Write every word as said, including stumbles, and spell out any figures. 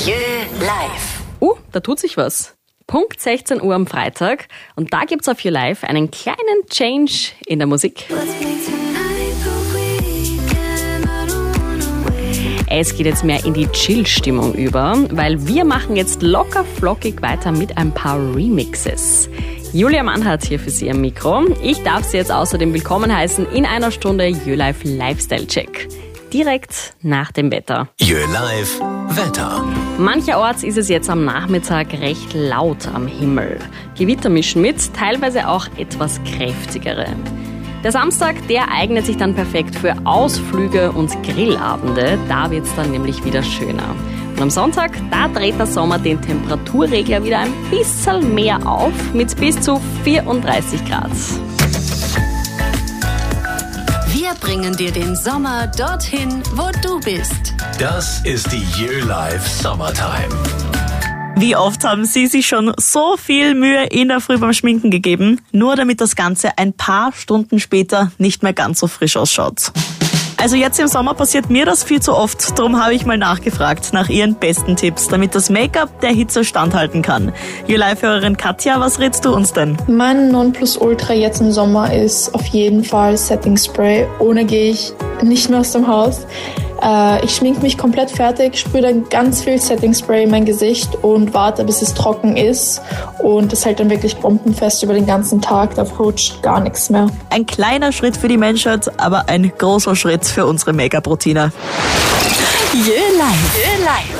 Jö live. Uh, da tut sich was. Punkt sechzehn Uhr am Freitag und da gibt's auf Jö Live einen kleinen Change in der Musik. Es geht jetzt mehr in die Chill-Stimmung über, weil wir machen jetzt locker flockig weiter mit ein paar Remixes. Julia Mannhardt hier für Sie am Mikro. Ich darf Sie jetzt außerdem willkommen heißen in einer Stunde Jö Live Lifestyle Check. Direkt nach dem Wetter. Jö Live Wetter. Mancherorts ist es jetzt am Nachmittag recht laut am Himmel. Gewitter mischen mit, teilweise auch etwas kräftigere. Der Samstag, der eignet sich dann perfekt für Ausflüge und Grillabende. Da wird's dann nämlich wieder schöner. Und am Sonntag, da dreht der Sommer den Temperaturregler wieder ein bisschen mehr auf mit bis zu vierunddreißig Grad. Wir bringen dir den Sommer dorthin, wo du bist. Das ist die Jö Live Summertime. Wie oft haben Sie sich schon so viel Mühe in der Früh beim Schminken gegeben, nur damit das Ganze ein paar Stunden später nicht mehr ganz so frisch ausschaut? Also jetzt im Sommer passiert mir das viel zu oft, darum habe ich mal nachgefragt nach Ihren besten Tipps, damit das Make-up der Hitze standhalten kann. Jö Live-Hörerin Katja, was rätst du uns denn? Mein Nonplusultra jetzt im Sommer ist auf jeden Fall Setting Spray. Ohne gehe ich nicht mehr aus dem Haus. Äh, ich schminke mich komplett fertig, sprühe dann ganz viel Setting Spray in mein Gesicht und warte, bis es trocken ist. Und das hält dann wirklich bombenfest über den ganzen Tag, da rutscht gar nichts mehr. Ein kleiner Schritt für die Menschheit, aber ein großer Schritt für unsere Make-up-Routine. Jö Live. Jö Live.